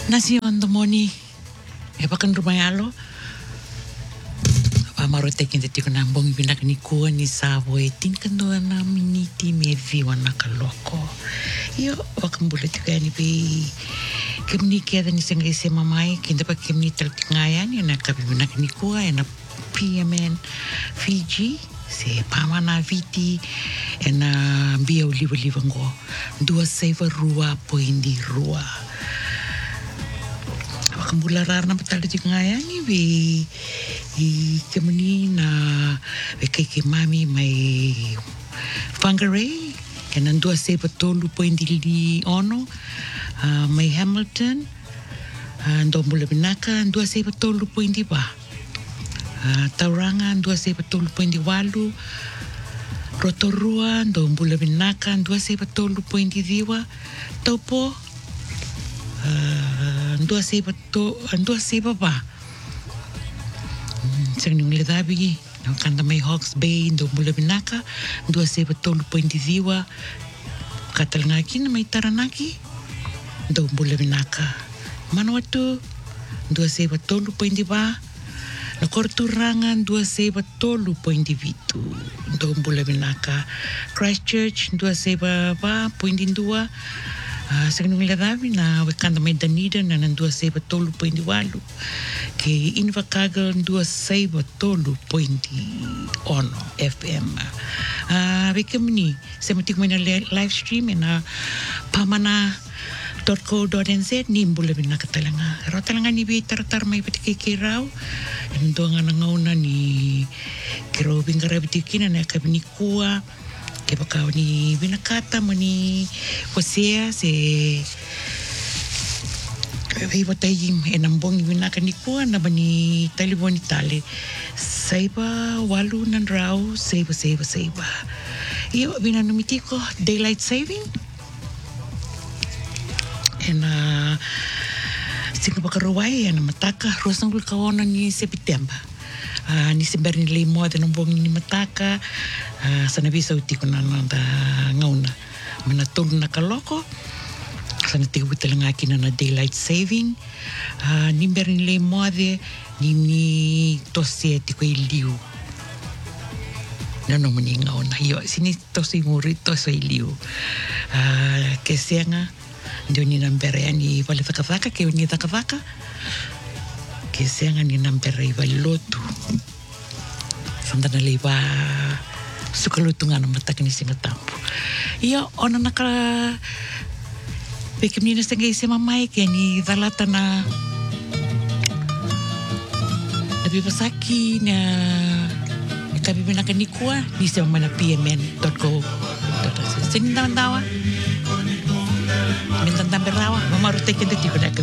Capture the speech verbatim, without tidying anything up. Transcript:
Nasi on the morning. E pakan rumai alo. Amaro taking the tikuna bongi binak ni kua ni savo e tinkando na miniti me viwa na kaloko. Io wakan bula tika ni be kemni kia ni senga ise mamai kinda pa kemni tal ngaya ni na kabi binak ni kua e na P M N Fiji se pamana viti e na bia oliva livango dua seiva rua poindi rua. Wakambula rar na patala tika ngaya ni be i kemuni na e ke mami mai Whangarei ke na dua seiva tolu poindi li ono uh, mai Hamilton uh, ndo mula binaka dua seiva tolu poindi ba uh, Tauranga dua seiva tolu poindi walu Rotorua ndo mula binaka dua seiva tolu poindi diwa Taupo uh, dua seiva to dua seiva ba Sang nung ledabi, nung kanta may Hawke's Bay, ndo mula binaka, dua seiva tolu poindi diwa, katalangaki na may taranaki, ndo mula binaka. Manawatu, dua seiva tolu poindi ba, na Korturangan, dua seiva tolu poindi vitu, ndo mula binaka. Christchurch, dua seiva ba, poindi dua, Uh, sang nung ledabi na wakanda may Dunedin na ng dua seiva tolu poindi walu ke Invercargill dua seiva tolu poindi ono F M. Uh, Wikam ni sa matik mo na live stream na pamana dot co dot n z ni mbula binakatalanga. Pero talanga ni bi taratar may patikikiraw. Ando nga nangauna ni kiraw bingarabitikin na nakabinikua. Ke pakau ni binakata mo ni Hosea se vivo taim enambong binaka ni kuwa na bani talibon itali saiba walu nan rau saiba saiba saiba iyo binanumiti ko daylight saving ena singa bakarawai ena mataka rosang bulkawana ni September Uh, ni sembar ni limo ada nombong ni mataka uh, sana bisa uti ko na da ngauna manatulog na kaloko sana tigo talanga kina na daylight saving uh, ni sembar ni limo ada ni ni tose ti ko iliu na no mani ngauna yo sini tose muri tose iliu uh, ke senga ndio ni nambere ni wale takavaka ke ni takavaka ke senga ni nambere i lotu sanda na leiba sukalutungan matak ni singa tampu iya ona naka pekim ni nasa ngay si mamay kaya ni dalata na nabibasaki na ikabibinakan ni kuwa ni si mamay na P M N dot co dot n z sinindang dawa mintan tamberawa mamarutek yung dati ko na